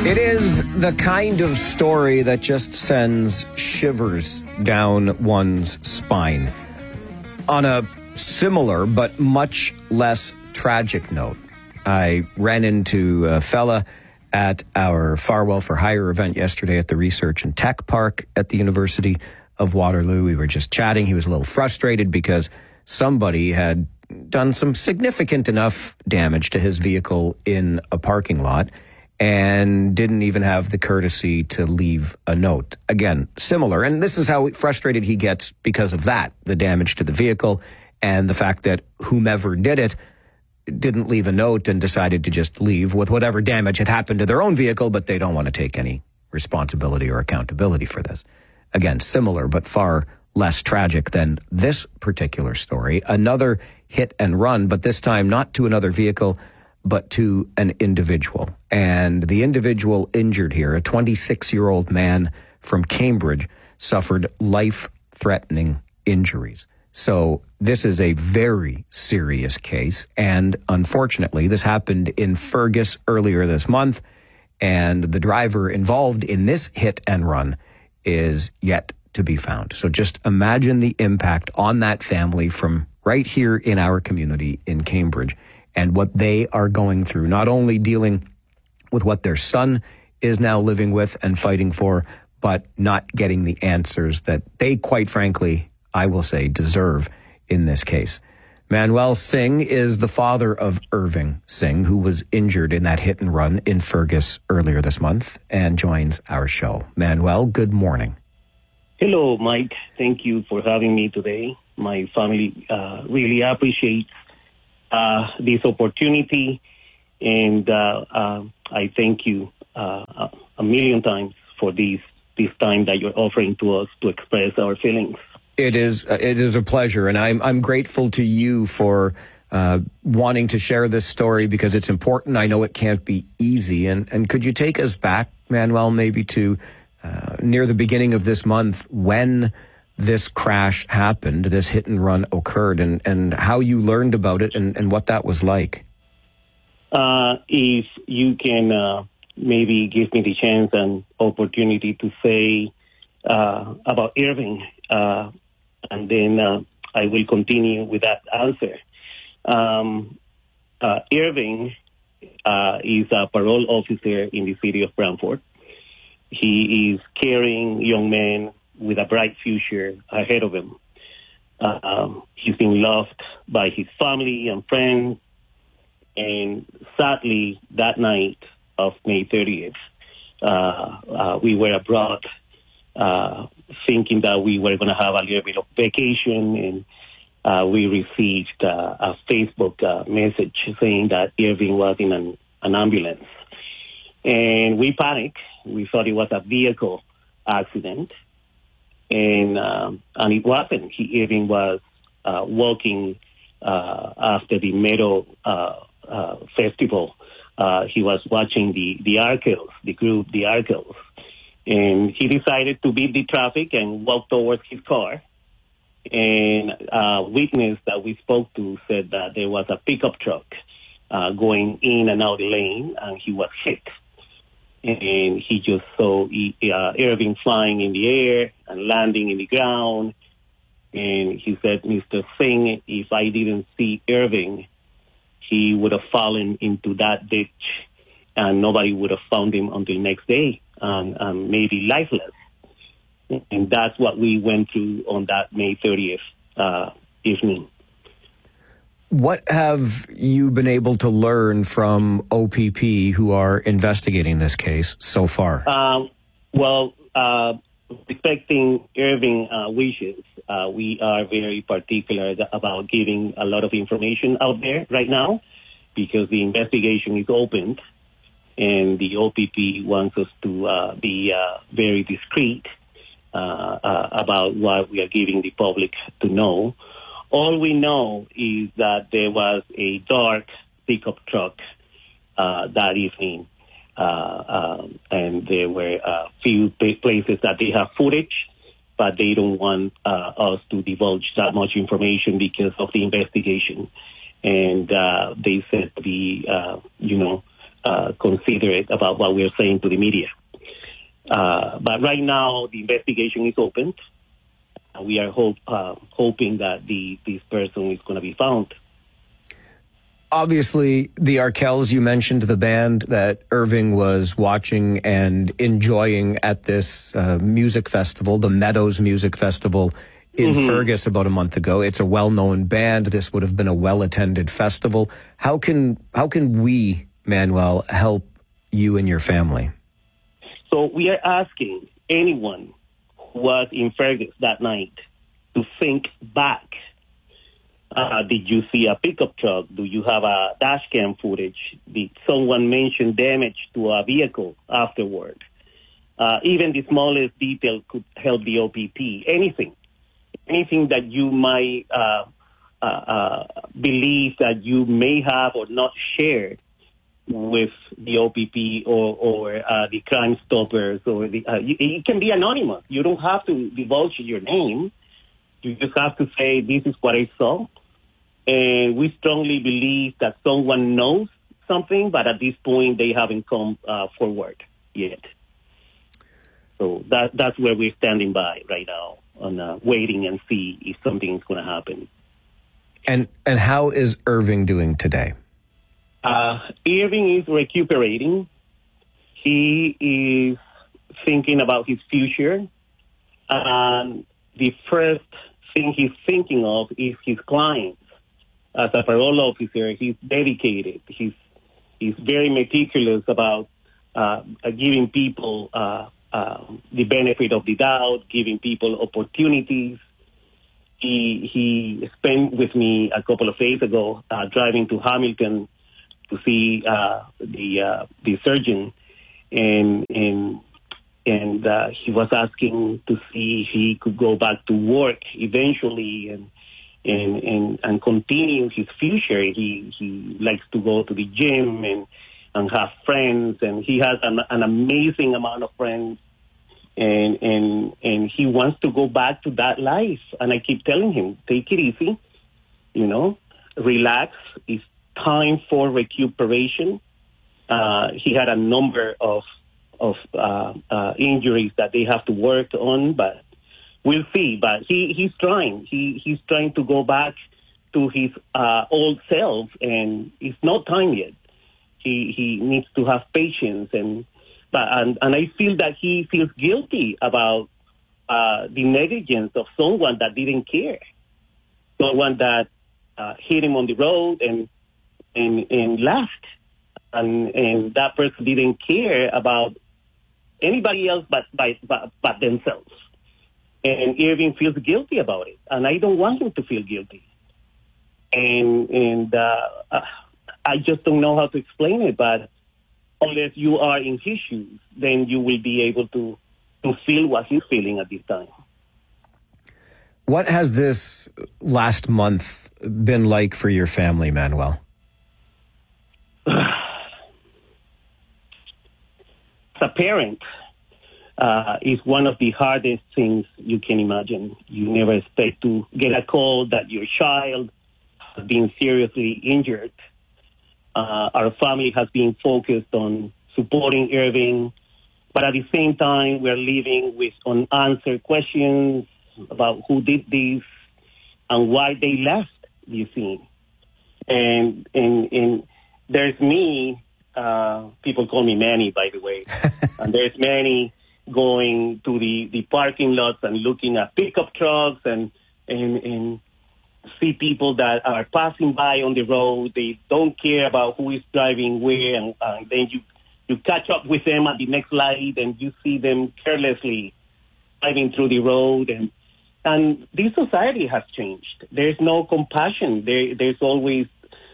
It is the kind of story that just sends shivers down one's spine. On a similar but much less tragic note, I ran into a fella at our Farwell for Hire event yesterday at the Research and Tech Park at the University of Waterloo. We were just chatting. He was a little frustrated because somebody had done some significant enough damage to his vehicle in a parking lot and didn't even have the courtesy to leave a note. Again, similar. And this is how frustrated he gets because of that, the damage to the vehicle and the fact that whomever did it didn't leave a note and decided to just leave with whatever damage had happened to their own vehicle, but they don't want to take any responsibility or accountability for this. Again, similar, but far less tragic than this particular story. Another hit and run, but this time not to another vehicle, but to an individual. And the individual injured here, a 26-year-old man from Cambridge, suffered life-threatening injuries. So this is a very serious case. And unfortunately, this happened in Fergus earlier this month. And the driver involved in this hit and run is yet to be found. So just imagine the impact on that family from right here in our community in Cambridge and what they are going through, not only dealing with what their son is now living with and fighting for, but not getting the answers that they, quite frankly, I will say, deserve in this case. Manuel Singh is the father of Irving Singh, who was injured in that hit and run in Fergus earlier this month and joins our show. Manuel, good morning. Hello, Mike. Thank you for having me today. My family really appreciates this opportunity, and I thank you a million times for this time that you're offering to us to express our feelings. It is a pleasure, and I'm grateful to you for wanting to share this story because it's important. I know it can't be easy, and could you take us back, Manuel, maybe to near the beginning of this month when this crash happened, this hit and run occurred, and how you learned about it and what that was like? If you can maybe give me the chance and opportunity to say about Irving, and then I will continue with that answer. Irving is a parole officer in the city of Brantford. He is caring young man with a bright future ahead of him. He's been loved by his family and friends. And sadly, that night of May 30th, we were abroad thinking that we were going to have a little bit of vacation. And we received a Facebook message saying that Irving was in an ambulance. And we panicked. We thought it was a vehicle accident. And it wasn't. Irving was walking after the Meadow Festival. He was watching the Arkels, the group, the Arkels. And he decided to beat the traffic and walk towards his car. And a witness that we spoke to said that there was a pickup truck going in and out the lane, and he was hit. And he just saw Irving flying in the air and landing in the ground. And he said, Mr. Singh, if I didn't see Irving, he would have fallen into that ditch and nobody would have found him until next day, and maybe lifeless. And that's what we went through on that May 30th evening. What have you been able to learn from OPP who are investigating this case so far? Respecting Irving wishes, we are very particular about giving a lot of information out there right now because the investigation is opened and the OPP wants us to be very discreet about what we are giving the public to know. All we know is that there was a dark pickup truck that evening, and there were a few places that they have footage, but they don't want us to divulge that much information because of the investigation. And they said to be, considerate about what we're saying to the media. But right now, the investigation is open. We are hoping that this person is going to be found. Obviously, the Arkells, you mentioned the band that Irving was watching and enjoying at this music festival, the Meadows Music Festival in Fergus about a month ago. It's a well-known band. This would have been a well-attended festival. How can we, Manuel, help you and your family? So we are asking anyone who was in Fergus that night to think back. Did you see a pickup truck? Do you have a dash cam footage? Did someone mention damage to a vehicle afterward? Even the smallest detail could help the OPP. Anything that you might believe that you may have or not shared with the OPP or the Crime Stoppers, or it can be anonymous. You don't have to divulge your name. You just have to say, this is what I saw. And we strongly believe that someone knows something, but at this point, they haven't come forward yet. So that's where we're standing by right now, on waiting and see if something is going to happen. And how is Irving doing today? Irving is recuperating. He is thinking about his future. And the first thing he's thinking of is his clients. As a parole officer, he's dedicated. He's very meticulous about giving people the benefit of the doubt, giving people opportunities. He spent with me a couple of days ago driving to Hamilton to see the surgeon, and he was asking to see if he could go back to work eventually and continue his future. He likes to go to the gym and have friends, and he has an amazing amount of friends, and he wants to go back to that life. And I keep telling him, take it easy, relax. It's time for recuperation. He had a number of injuries that they have to work on, but we'll see. But he's trying. He's trying to go back to his old self, and it's not time yet. He needs to have patience, and I feel that he feels guilty about the negligence of someone that didn't care, someone that hit him on the road and left, and that person didn't care about anybody else but themselves. And Irving feels guilty about it, and I don't want him to feel guilty. And I just don't know how to explain it, but unless you are in his shoes, then you will be able to feel what he's feeling at this time. What has this last month been like for your family, Manuel? As a parent, is one of the hardest things you can imagine. You never expect to get a call that your child has been seriously injured. Our family has been focused on supporting Irving, but at the same time, we're living with unanswered questions about who did this and why they left the scene. And there's me, people call me Manny, by the way, and there's Manny going to the parking lots and looking at pickup trucks and see people that are passing by on the road. They don't care about who is driving where, and then you catch up with them at the next light and you see them carelessly driving through the road. And this society has changed. There's no compassion. There's always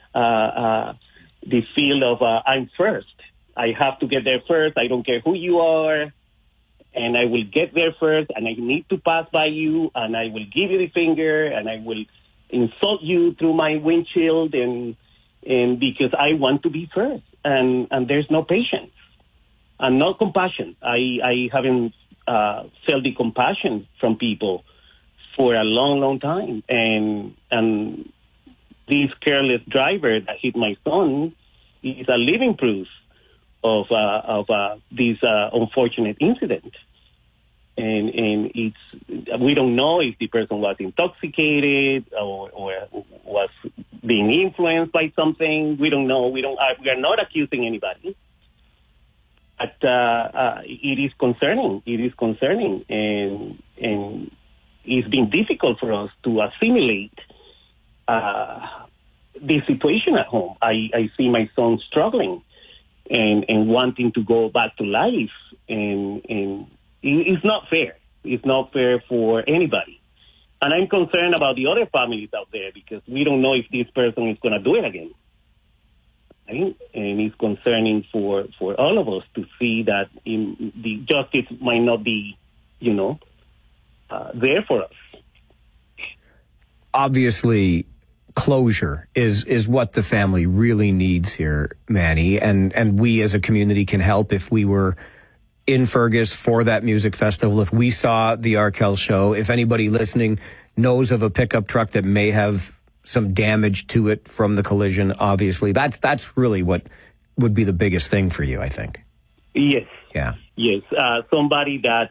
the feel of I'm first. I have to get there first. I don't care who you are. And I will get there first, and I need to pass by you, and I will give you the finger, and I will insult you through my windshield, and because I want to be first. And there's no patience and no compassion. I haven't felt the compassion from people for a long, long time. And this careless driver that hit my son is a living proof this unfortunate incident. And we don't know if the person was intoxicated or was being influenced by something. We don't know. We are not accusing anybody. But it is concerning. It is concerning, and it's been difficult for us to assimilate this situation at home. I see my son struggling and wanting to go back to life, and it's not fair. It's not fair for anybody. And I'm concerned about the other families out there because we don't know if this person is going to do it again. Right? And it's concerning for all of us to see that the justice might not be, there for us. Obviously, closure is what the family really needs here, Manny. And we as a community can help if we were in Fergus for that music festival, if we saw the Arkell show, if anybody listening knows of a pickup truck that may have some damage to it from the collision, obviously, that's really what would be the biggest thing for you, I think. Yes. Yeah. Yes. Somebody that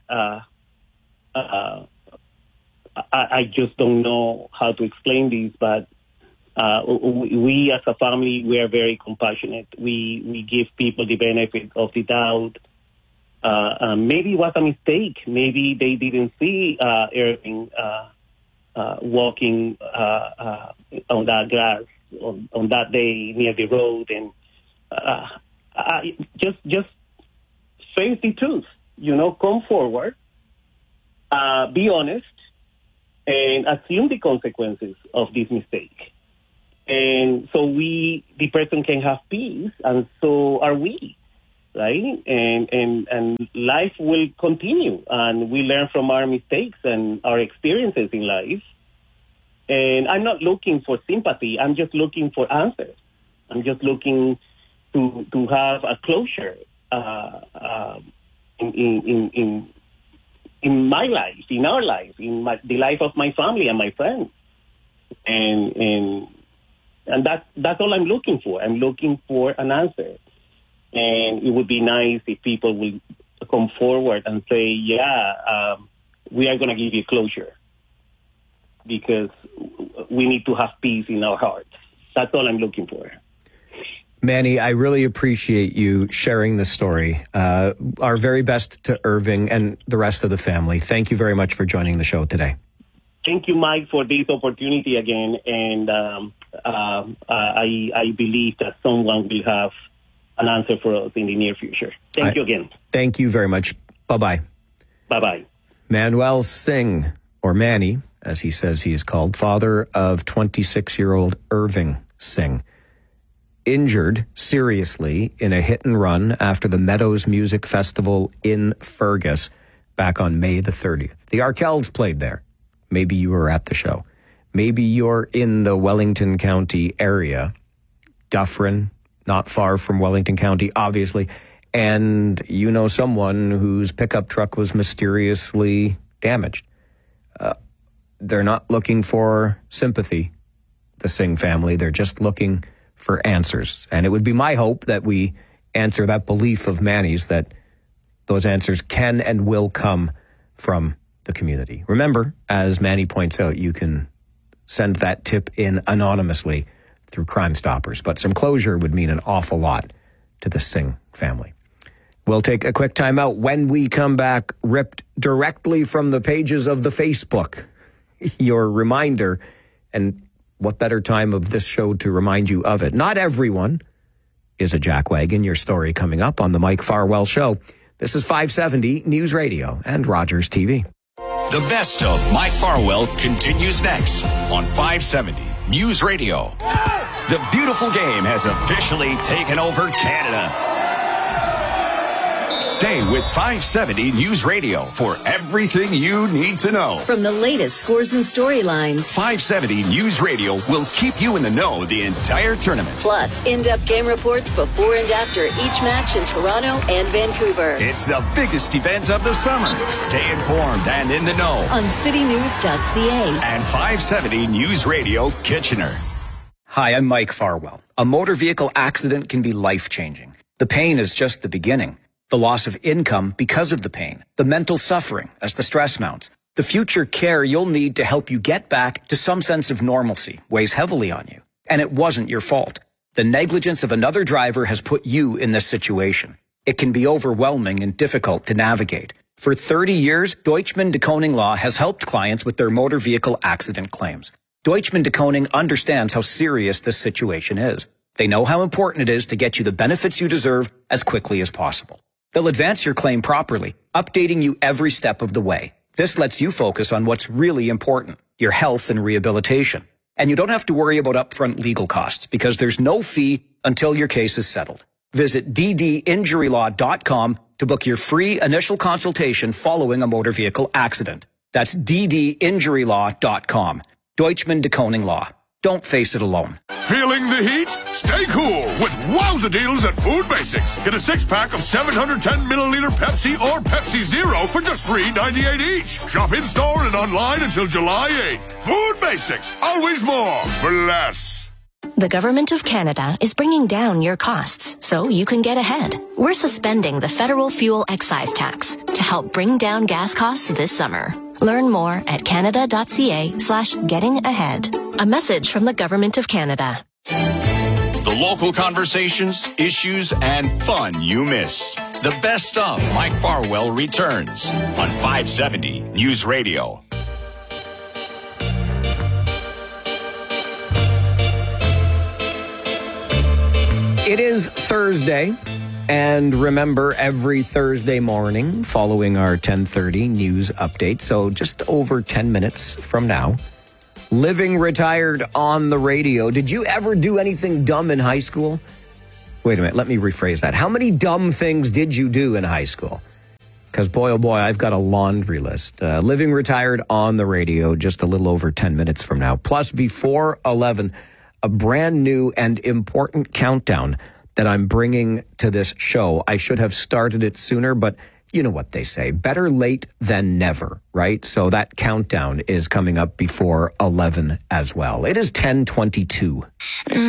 I just don't know how to explain this, but we as a family, we are very compassionate. We give people the benefit of the doubt. Maybe it was a mistake. Maybe they didn't see Irving walking on that grass on that day near the road, and just face the truth. Come forward, be honest, and assume the consequences of this mistake. And so the person can have peace, and so are we. Right? And life will continue, and we learn from our mistakes and our experiences in life. And I'm not looking for sympathy. I'm just looking for answers. I'm just looking to have a closure in my life, in our life, the life of my family and my friends. And that's all I'm looking for. I'm looking for an answer. And it would be nice if people will come forward and say, we are going to give you closure because we need to have peace in our hearts. That's all I'm looking for. Manny, I really appreciate you sharing the story. Our very best to Irving and the rest of the family. Thank you very much for joining the show today. Thank you, Mike, for this opportunity again. And I believe that someone will have an answer for us in the near future. Thank you again. Thank you very much. Bye-bye. Bye-bye. Manuel Singh, or Manny, as he says he is called, father of 26-year-old Irving Singh, injured seriously in a hit and run after the Meadows Music Festival in Fergus back on May the 30th. The Arkells played there. Maybe you were at the show. Maybe you're in the Wellington County area, Dufferin, not far from Wellington County, obviously, and you know someone whose pickup truck was mysteriously damaged. They're not looking for sympathy, the Singh family. They're just looking for answers. And it would be my hope that we answer that belief of Manny's, that those answers can and will come from the community. Remember, as Manny points out, you can send that tip in anonymously through Crime Stoppers, but some closure would mean an awful lot to the Singh family. We'll take a quick time out. When we come back, ripped directly from the pages of the Facebook, your reminder, and what better time of this show to remind you of it. Not everyone is a jackwagon. Your story coming up on the Mike Farwell Show. This is 570 News Radio and Rogers TV. The best of Mike Farwell continues next on 570 News Radio. The beautiful game has officially taken over Canada. Stay with 570 News Radio for everything you need to know. From the latest scores and storylines, 570 News Radio will keep you in the know the entire tournament. Plus, in-depth game reports before and after each match in Toronto and Vancouver. It's the biggest event of the summer. Stay informed and in the know on citynews.ca and 570 News Radio Kitchener. Hi, I'm Mike Farwell. A motor vehicle accident can be life-changing. The pain is just the beginning. The loss of income because of the pain, the mental suffering as the stress mounts, the future care you'll need to help you get back to some sense of normalcy weighs heavily on you. And it wasn't your fault. The negligence of another driver has put you in this situation. It can be overwhelming and difficult to navigate. For 30 years, Deutschman de Koning Law has helped clients with their motor vehicle accident claims. Deutschman de Koning understands how serious this situation is. They know how important it is to get you the benefits you deserve as quickly as possible. They'll advance your claim properly, updating you every step of the way. This lets you focus on what's really important, your health and rehabilitation. And you don't have to worry about upfront legal costs because there's no fee until your case is settled. Visit ddinjurylaw.com to book your free initial consultation following a motor vehicle accident. That's ddinjurylaw.com. Deutschman de Koning Law. Don't face it alone. Feeling the heat? Stay cool with wowza deals at Food Basics. Get a 6-pack of 710-milliliter Pepsi or Pepsi Zero for just $3.98 each. Shop in-store and online until July 8th. Food Basics. Always more for less. The Government of Canada is bringing down your costs so you can get ahead. We're suspending the federal fuel excise tax to help bring down gas costs this summer. Learn more at canada.ca/gettingahead. A message from the Government of Canada. The local conversations, issues, and fun you missed. The best of Mike Farwell returns on 570 News Radio. It is Thursday. And remember, every Thursday morning following our 10:30 news update, so just over 10 minutes from now, Living Retired on the radio. Did you ever do anything dumb in high school? Wait a minute, let me rephrase that. How many dumb things did you do in high school? Because boy, oh boy, I've got a laundry list. Living Retired on the radio just a little over 10 minutes from now. Plus, before 11, a brand new and important countdown that I'm bringing to this show. I should have started it sooner, but you know what they say, better late than never, right? So that countdown is coming up before 11 as well. It is 10:22.